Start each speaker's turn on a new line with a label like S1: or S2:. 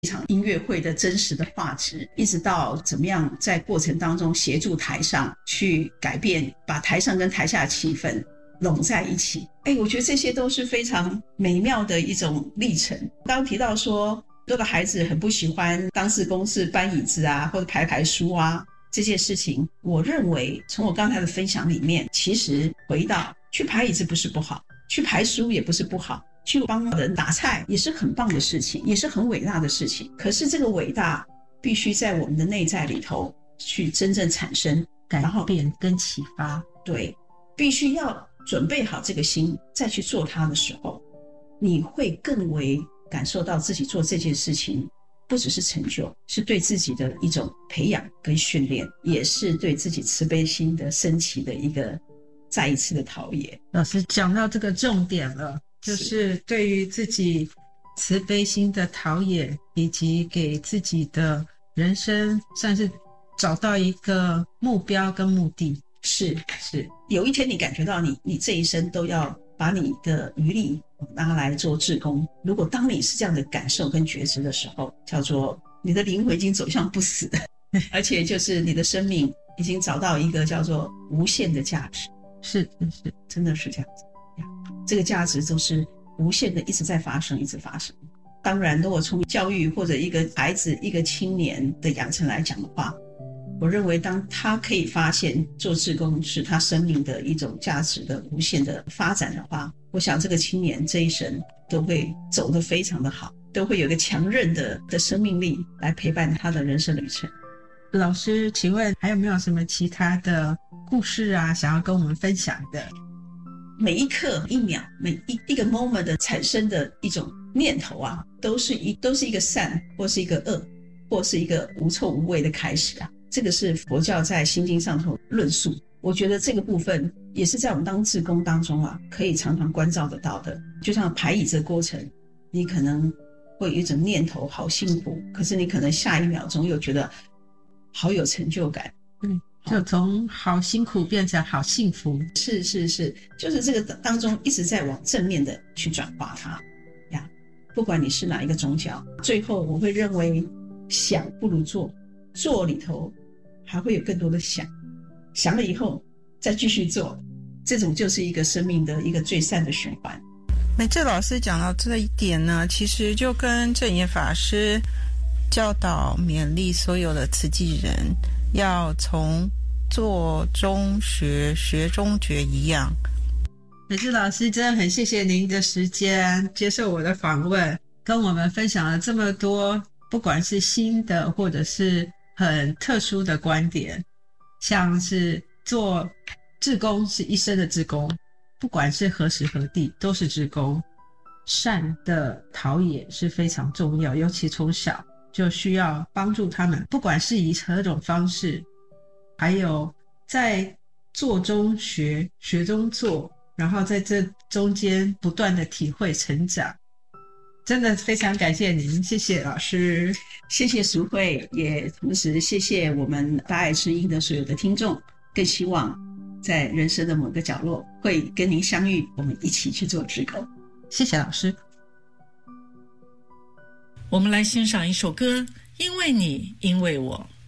S1: 一场音乐会的真实的画质，一直到怎么样在过程当中协助台上去改变，把台上跟台下的气氛拢在一起。我觉得这些都是非常美妙的一种历程。刚刚提到说多个孩子很不喜欢当志工是搬椅子啊，或者排书啊，这件事情我认为从我刚才的分享里面，其实回到去排椅子不是不好，去排书也不是不好，去帮人打菜也是很棒的事情，也是很伟大的事情。可是这个伟大必须在我们的内在里头去真正产生
S2: 改变跟启发。
S1: 对，必须要准备好这个心再去做它的时候，你会更为感受到自己做这件事情不只是成就，是对自己的一种培养跟训练，也是对自己慈悲心的升起的一个再一次的陶冶。
S2: 老师讲到这个重点了，就是对于自己慈悲心的陶冶，以及给自己的人生算是找到一个目标跟目的。
S1: 是有一天你感觉到你这一生都要把你的余力拿来做志工，如果当你是这样的感受跟觉知的时候，叫做你的灵魂已经走向不死的而且就是你的生命已经找到一个叫做无限的价值。
S2: 是
S1: 真的是这样子，这个价值都是无限的一直在发生一直发生。当然如果从教育或者一个孩子一个青年的养成来讲的话，我认为当他可以发现做志工是他生命的一种价值的无限的发展的话，我想这个青年这一生都会走得非常的好，都会有一个强韧的生命力来陪伴他的人生旅程。
S2: 老师请问还有没有什么其他的故事啊想要跟我们分享的？
S1: 每一刻一秒每一个 moment 的产生的一种念头啊，都是一个善或是一个恶或是一个无臭无味的开始啊。这个是佛教在心经上头论述，我觉得这个部分也是在我们当志工当中啊，可以常常关照得到的。就像排椅子的过程，你可能会有一种念头好辛苦，可是你可能下一秒钟又觉得好有成就感。
S2: 就从好辛苦变成好幸福。
S1: 是，就是这个当中一直在往正面的去转化它呀。不管你是哪一个宗教，最后我会认为想不如做，做里头还会有更多的想了以后再继续做，这种就是一个生命的一个最善的循环。
S3: 美智老师讲到这一点呢，其实就跟正言法师教导勉励所有的慈济人要从做中学，学中觉一样。
S2: 美智老师真的很谢谢您的时间接受我的访问，跟我们分享了这么多不管是新的或者是很特殊的观点，像是做志工是一生的志工，不管是何时何地都是志工，善的陶冶是非常重要，尤其从小就需要帮助他们，不管是以何种方式，还有在做中学，学中做，然后在这中间不断的体会成长。真的非常感谢您，谢谢老师。
S1: 谢谢淑慧，也同时谢谢我们大爱之音的所有的听众，更希望在人生的某个角落会跟您相遇，我们一起去做志工。
S2: 谢谢老师。
S4: 我们来欣赏一首歌，因为你，因为我。